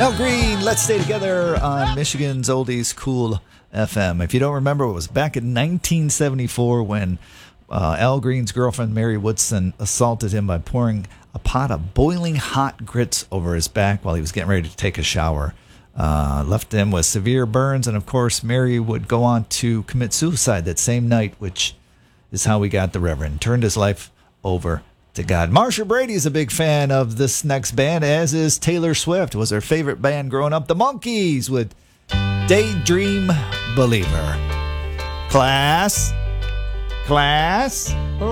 Al Green, let's stay together on Michigan's Oldies Cool FM. If you don't remember, it was back in 1974 when Al Green's girlfriend, Mary Woodson, assaulted him by pouring a pot of boiling hot grits over his back while he was getting ready to take a shower. Left him with severe burns, and of course, Mary would go on to commit suicide that same night, which is how we got the Reverend. Turned his life over to God. Marsha Brady is a big fan of this next band, as is Taylor Swift. Was her favorite band growing up, the Monkees, with Daydream Believer. Class.